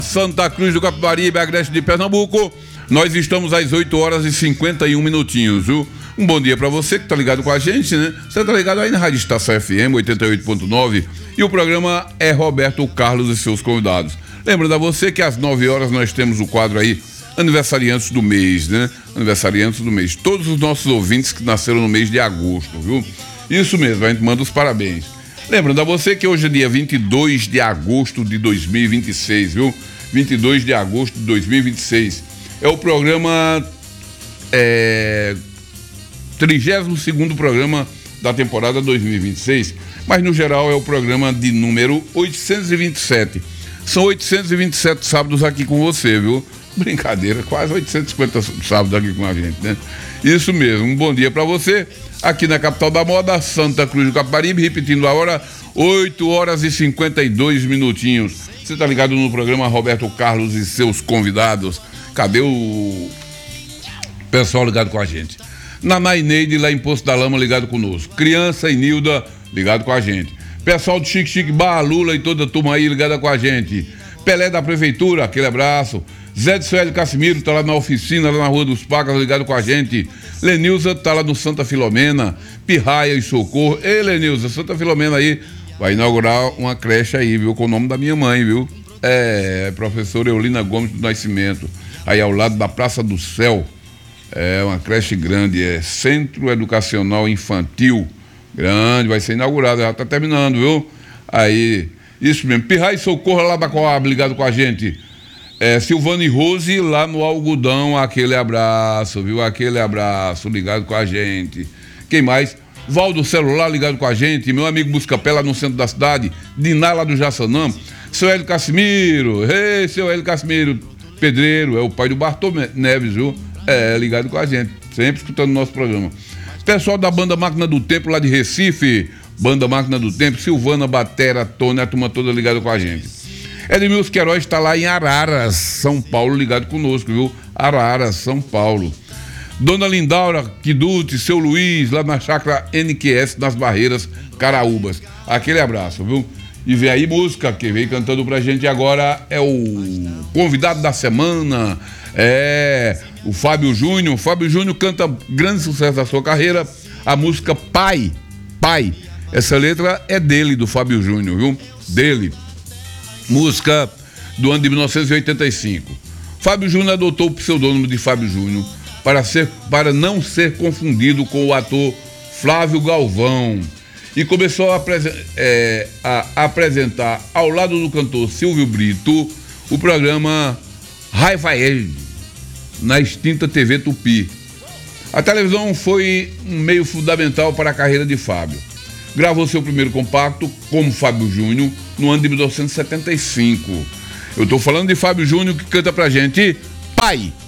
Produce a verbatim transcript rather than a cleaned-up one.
Santa Cruz do Capibaribe, Agreste de Pernambuco. Nós estamos às oito horas e cinquenta e um minutinhos, viu? Um bom dia pra você que tá ligado com a gente, né? Você tá ligado aí na Rádio Estação F M oitenta e oito ponto nove e o programa é Roberto Carlos e seus convidados. Lembrando a você que às nove horas nós temos o quadro aí Aniversariantes do Mês, né? Aniversariantes do Mês. Todos os nossos ouvintes que nasceram no mês de agosto, viu? Isso mesmo, a gente manda os parabéns. Lembrando a você que hoje é dia vinte e dois de agosto de dois mil e vinte e seis, viu? vinte e dois de agosto de dois mil e vinte e seis. É o programa... É, trigésimo segundo programa da temporada dois mil e vinte e seis, mas no geral é o programa de número oitocentos e vinte e sete. São oitocentos e vinte e sete sábados aqui com você, viu? Brincadeira, quase oitocentos e cinquenta sábados aqui com a gente, né? Isso mesmo, um bom dia pra você, aqui na capital da moda, Santa Cruz do Capibaribe, repetindo a hora, oito horas e cinquenta e dois minutinhos. Você tá ligado no programa Roberto Carlos e seus convidados. Cadê o pessoal ligado com a gente? Naná e Neide lá em Poço da Lama ligado conosco. Criança e Nilda ligado com a gente. Pessoal do Chique Chique Barra Lula e toda a turma aí ligada com a gente. Pelé da Prefeitura, aquele abraço. Zé de Sueli Cassimiro tá lá na oficina, lá na Rua dos Pacas, ligado com a gente. Lenilza tá lá no Santa Filomena. Pirraia e Socorro. Ei, Lenilza, Santa Filomena aí vai inaugurar uma creche aí, viu? Com o nome da minha mãe, viu? É, professora Eulina Gomes do Nascimento. Aí ao lado da Praça do Céu. É uma creche grande, é Centro Educacional Infantil. Grande, vai ser inaugurado, já tá terminando, viu? Aí, isso mesmo. Pirraia e Socorro lá da Coab, ligado com a gente. É, Silvana e Rose lá no Algodão, aquele abraço, viu? Aquele abraço, ligado com a gente. Quem mais? Valdo Celular, ligado com a gente. Meu amigo Buscapé lá no centro da cidade. Diná lá do Jaçanã. Seu Hélio Cassimiro. Ei, seu Hélio Cassimiro, pedreiro, é o pai do Bartô Neves, viu? É, ligado com a gente, sempre escutando o nosso programa. Pessoal da Banda Máquina do Tempo lá de Recife, Banda Máquina do Tempo, Silvana, Batera, Tony, a turma toda ligada com a gente. Edmilson Queiroz está lá em Araras, São Paulo, ligado conosco, viu? Araras, São Paulo. Dona Lindaura Quidute, seu Luiz, lá na chácara N Q S, nas Barreiras, Caraúbas. Aquele abraço, viu? E vem aí música, que vem cantando pra gente agora é o convidado da semana, é o Fábio Júnior. Fábio Júnior canta grande sucesso da sua carreira, a música Pai, Pai. Essa letra é dele, do Fábio Júnior, viu? Dele. Música do ano de mil novecentos e oitenta e cinco. Fábio Júnior adotou o pseudônimo de Fábio Júnior para, ser, para não ser confundido com o ator Flávio Galvão. E começou a, apresen- é, a apresentar, ao lado do cantor Silvio Brito, o programa Hi-Fi na extinta T V Tupi. A televisão foi um meio fundamental para a carreira de Fábio. Gravou seu primeiro compacto como Fábio Júnior no ano de mil novecentos e setenta e cinco. Eu estou falando de Fábio Júnior, que canta pra gente Pai.